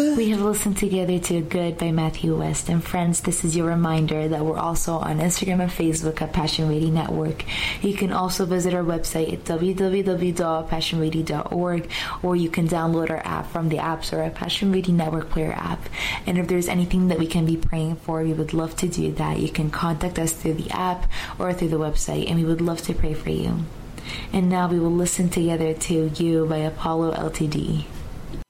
We have listened together to Good by Matthew West. And friends, this is your reminder that we're also on Instagram and Facebook at Passion Radio Network. You can also visit our website at www.passionradio.org, or you can download our app from the App Store at Passion Radio Network Player app. And if there's anything that we can be praying for, we would love to do that. You can contact us through the app or through the website, and we would love to pray for you. And now we will listen together to You by Apollo Ltd.